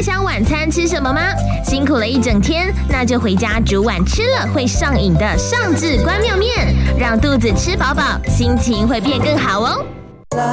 想晚餐吃什么吗？辛苦了一整天，那就回家煮碗吃了会上瘾的上至关庙面，让肚子吃饱饱，心情会变更好哦。